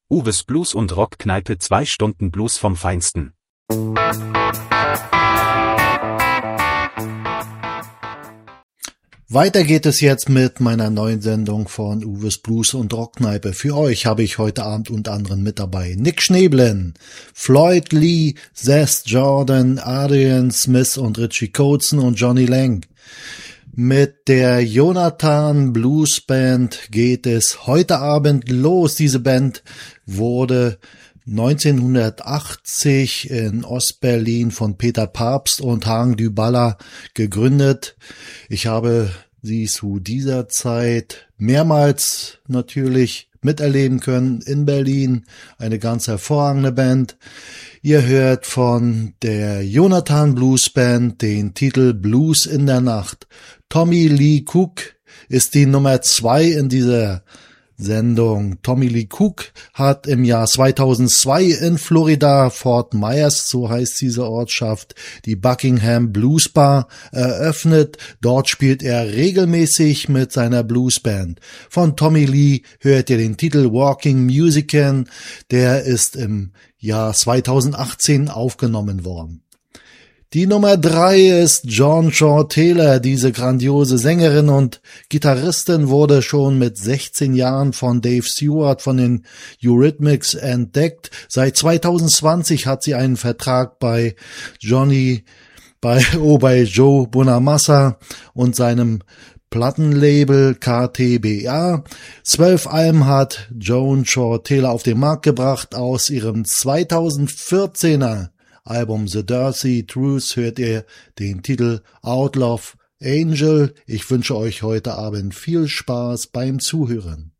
Uwes Blues und Rockkneipe, 2 Stunden Blues vom Feinsten. Weiter geht es jetzt mit meiner neuen Sendung von Uwes Blues und Rockkneipe. Für euch habe ich heute Abend unter anderem mit dabei Nick Schneeblen, Floyd Lee, Zest Jordan, Adrian Smith und Richie Kotzen und Johnny Lang. Mit der Jonathan Blues Band geht es heute Abend los. Diese Band wurde 1980 in Ostberlin von Peter Pabst und Hagen Dybala gegründet. Ich habe sie zu dieser Zeit mehrmals natürlich miterleben können in Berlin. Eine ganz hervorragende Band. Ihr hört von der Jonathan Blues Band den Titel Blues in der Nacht. Tommy Lee Cook ist die Nummer 2 in dieser Sendung. Tommy Lee Cook hat im Jahr 2002 in Florida, Fort Myers, so heißt diese Ortschaft, die Buckingham Blues Bar eröffnet. Dort spielt er regelmäßig mit seiner Bluesband. Von Tommy Lee hört ihr den Titel Walking Musician. Der ist im Jahr 2018 aufgenommen worden. Die Nummer 3 ist John Shaw Taylor. Diese grandiose Sängerin und Gitarristin wurde schon mit 16 Jahren von Dave Stewart von den Eurythmics entdeckt. Seit 2020 hat sie einen Vertrag bei Joe Bonamassa und seinem Plattenlabel KTBA. 12 Alben hat Joan Shaw Taylor auf den Markt gebracht. Aus ihrem 2014er Album The Dirty Truth hört ihr den Titel Outlaw Angel. Ich wünsche euch heute Abend viel Spaß beim Zuhören.